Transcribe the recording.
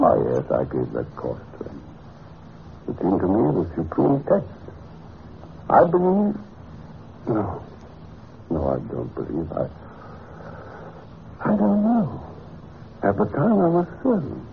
Why, yes, I gave that course to him. It seemed to me the supreme test. I believe. No, I don't believe. I don't know. At the time, I was certain.